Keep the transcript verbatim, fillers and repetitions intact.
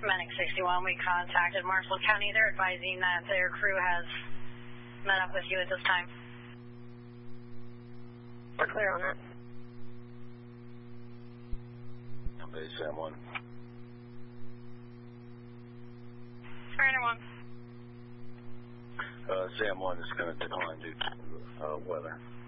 Medic sixty-one, we contacted Marshall County. They're advising that their crew has met up with you at this time. We're clear on that. Okay, Sam one. Mariner one. Uh, Sam one is going to decline due to uh, weather.